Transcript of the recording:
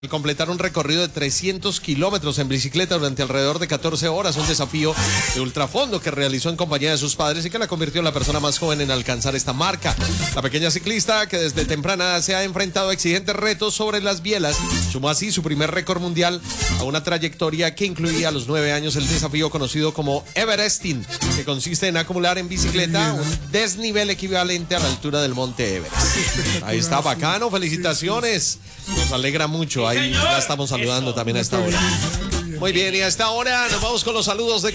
Y completar un recorrido de 300 kilómetros en bicicleta durante alrededor de 14 horas, un desafío de ultrafondo que realizó en compañía de sus padres y que la convirtió en la persona más joven en alcanzar esta marca. La pequeña ciclista, que desde temprana edad se ha enfrentado a exigentes retos sobre las bielas, sumó así su primer récord mundial a una trayectoria que incluía a los 9 años el desafío conocido como Everesting, que consiste en acumular en bicicleta un desnivel equivalente a la altura del monte Everest. Ahí está, bacano, felicitaciones. Nos alegra mucho. Ahí ya estamos saludando también a esta hora. Muy bien, y a esta hora nos vamos con los saludos de